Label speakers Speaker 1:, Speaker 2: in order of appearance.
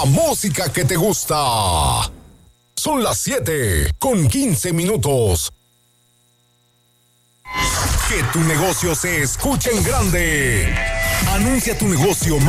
Speaker 1: música que te gusta. Son las 7:15. Que tu negocio se escuche en grande. Anuncia tu negocio